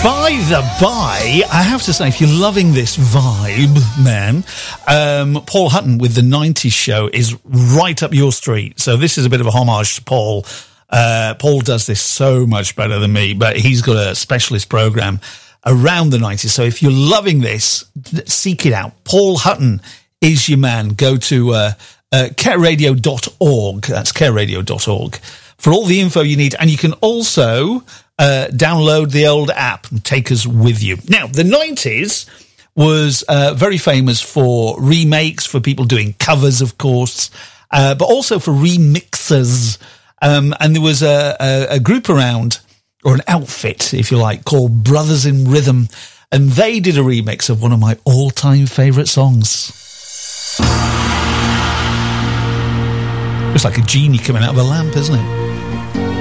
By the by, I have to say, if you're loving this vibe, man, Paul Hutton with the 90s show is right up your street. So this is a bit of a homage to Paul. Paul does this so much better than me, but he's got a specialist program around the 90s. So if you're loving this, seek it out. Paul Hutton is your man. Go to careradio.org. That's careradio.org for all the info you need. And you can also download the old app and take us with you. Now, the 90s was very famous for remakes, for people doing covers, of course, but also for remixers. And there was a group around, or an outfit, if you like, called Brothers in Rhythm, and they did a remix of one of my all-time favourite songs. It's like a genie coming out of a lamp, isn't it?